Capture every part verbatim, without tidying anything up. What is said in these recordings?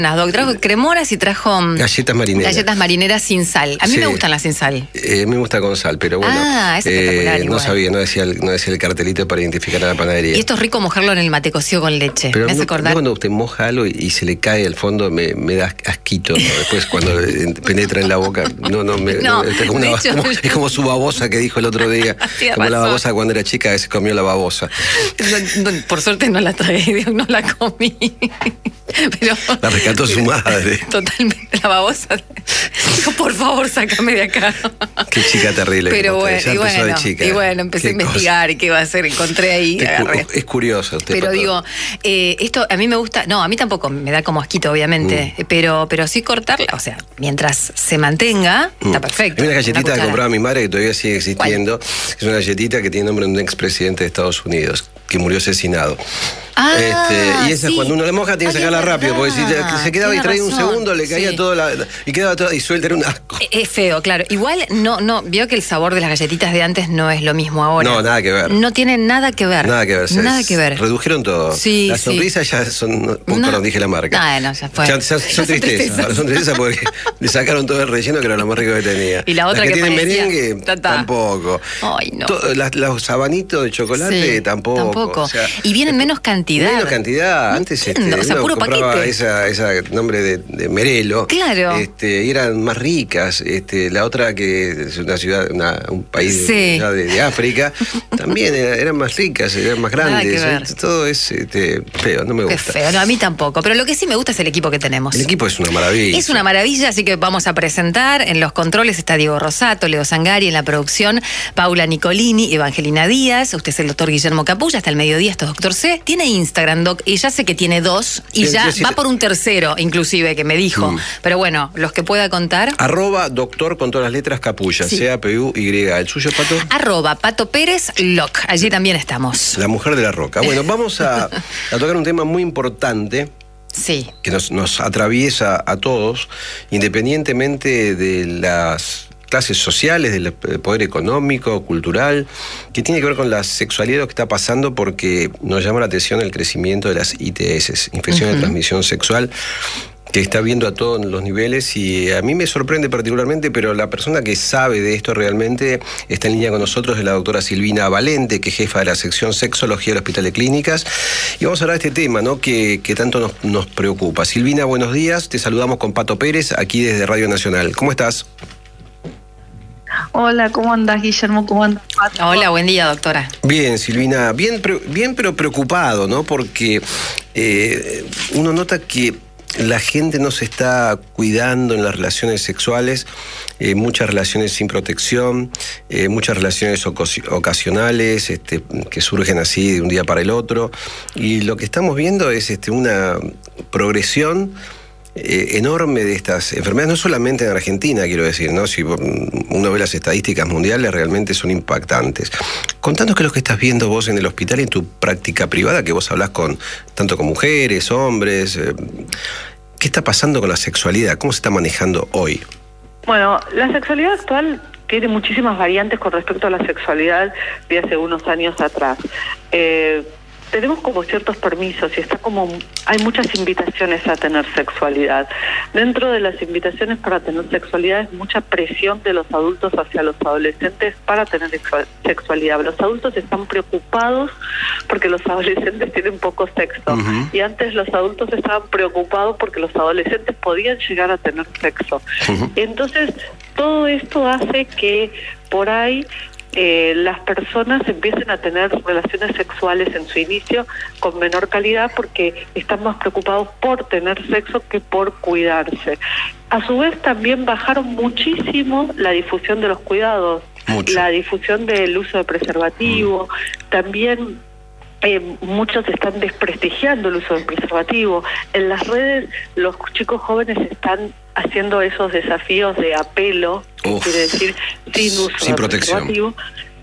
Doc, trajo cremoras y trajo galletas marineras. Galletas marineras sin sal. A mí sí. me gustan las sin sal. Eh, me gusta con sal, pero bueno. Ah, es espectacular. Eh, no sabía, no decía, el, no decía el cartelito para identificar a la panadería. Y esto es rico mojarlo en el mate cocido con leche. Pero me hace no, acordar. Cuando usted moja algo y, y se le cae al fondo, me, me da asquito, ¿no? Después cuando penetra en la boca. No, no, me, no, no es, como una, hecho, como, es como su babosa que dijo el otro día. Como razón. La babosa cuando era chica, se comió la babosa. No, no, por suerte no la tragué, no la comí. Pero, la rescató su madre. Totalmente, la babosa. Dijo, por favor, sácame de acá. Qué chica terrible. Pero bueno, y bueno, de chica. y bueno, empecé a investigar cosa. y qué iba a hacer, encontré ahí. Es, agarré. es curioso. Usted pero digo, eh, esto a mí me gusta, no, a mí tampoco me da como asquito, obviamente, mm. pero, pero sí cortarla, o sea, mientras se mantenga, mm. está perfecto. Hay una galletita que compraba mi madre que todavía sigue existiendo. ¿Cuál? Es una galletita que tiene nombre de un expresidente de Estados Unidos que murió asesinado. Ah, este, y esa sí. cuando uno le moja tiene que sacarla rápido, porque si se quedaba distraído un segundo, le caía sí. todo la, y quedaba toda disuelta, era un asco. Es feo, claro. Igual no, no, vio que el sabor de las galletitas de antes no es lo mismo ahora. No, nada que ver. No tiene nada que ver. Nada que ver. Nada que ver. Redujeron todo. Sí, las sonrisas sí. ya son, no, perdón, dije la marca. No, no, ya fue. Ya, ya son, son tristezas. Tristeza. Ahora son tristezas porque le sacaron todo el relleno que era lo más rico que tenía. Y la otra las que, que tienen parecía, merengue, ta, ta. tampoco. Ay, no. Todo, las, los sabanitos de chocolate, sí, tampoco. Tampoco. O sea, y vienen menos cantidad. Menos cantidad. Antes este, o sea, uno puro compraba paquete. esa, esa nombre de, de Merelo. Claro. Este, y eran más ricas. Este, la otra que es una ciudad, una, un país sí. de, de, de África, también era, eran más ricas, eran más grandes. Todo es este, feo, no me gusta. Qué feo, no, a mí tampoco. Pero lo que sí me gusta es el equipo que tenemos. El equipo es una maravilla. Es una maravilla, así que vamos a presentar. En los controles está Diego Rosato, Leo Zangari, en la producción Paula Nicolini, Evangelina Díaz. Usted es el doctor Guillermo Capulla, hasta el mediodía esto es doctor C. Tiene Instagram, doc, y ya sé que tiene dos, y sí, ya sí, va sí. por un tercero, inclusive, que me dijo. Mm. Pero bueno, los que pueda contar. Arroba doctor con todas las letras Capulla, sí. C A P U Y. ¿El suyo, Pato? Arroba Pato Pérez Loc. Allí también estamos. La mujer de la roca. Bueno, vamos a, a tocar un tema muy importante. Sí. Que nos, nos atraviesa a todos, independientemente de las clases sociales, del poder económico, cultural, que tiene que ver con la sexualidad, lo que está pasando, porque nos llama la atención el crecimiento de las I T S, infecciones uh-huh. de transmisión sexual, que está viendo a todos los niveles, y a mí me sorprende particularmente, pero la persona que sabe de esto realmente está en línea con nosotros, es la doctora Silvina Valente, que es jefa de la sección Sexología del Hospital de Clínicas, y vamos a hablar de este tema, ¿no?, que, que tanto nos, nos preocupa. Silvina, buenos días, te saludamos con Pato Pérez, aquí desde Radio Nacional. ¿Cómo estás? Hola, ¿cómo andás, Guillermo? ¿Cómo andás, Pato? Hola, buen día, doctora. Bien, Silvina, bien, bien pero preocupado, ¿no?, porque eh, uno nota que la gente no se está cuidando en las relaciones sexuales, eh, muchas relaciones sin protección, eh, muchas relaciones ocasionales este, que surgen así de un día para el otro, y lo que estamos viendo es este, una progresión eh, enorme de estas enfermedades, no solamente en Argentina, quiero decir, ¿no? Si uno ve las estadísticas mundiales, realmente son impactantes. Contanos qué es lo que estás viendo vos en el hospital y en tu práctica privada, que vos hablás con tanto con mujeres, hombres. Eh, ¿Qué está pasando con la sexualidad? ¿Cómo se está manejando hoy? Bueno, la sexualidad actual tiene muchísimas variantes con respecto a la sexualidad de hace unos años atrás. Eh, tenemos como ciertos permisos y está como hay muchas invitaciones a tener sexualidad. Dentro de las invitaciones para tener sexualidad es mucha presión de los adultos hacia los adolescentes para tener sexualidad. Los adultos están preocupados porque los adolescentes tienen poco sexo. Uh-huh. Y antes los adultos estaban preocupados porque los adolescentes podían llegar a tener sexo. Uh-huh. Entonces, todo esto hace que por ahí Eh, las personas empiecen a tener relaciones sexuales en su inicio con menor calidad porque están más preocupados por tener sexo que por cuidarse. A su vez también bajaron muchísimo la difusión de los cuidados, Mucho. la difusión del uso de preservativo, mm. también Eh, muchos están desprestigiando el uso del preservativo. En las redes los chicos jóvenes están haciendo esos desafíos de apelo, que quiere decir sin uso sin de protección. preservativo,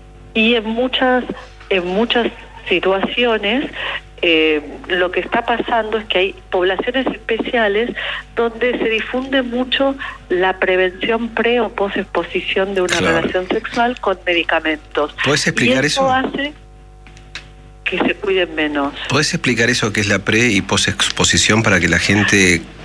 y en muchas en muchas situaciones eh, lo que está pasando es que hay poblaciones especiales donde se difunde mucho la prevención pre o post exposición de una claro. relación sexual con medicamentos. ¿Puedes explicar y eso? eso hace que se cuiden menos. ¿Podés explicar eso que es la pre y post exposición para que la gente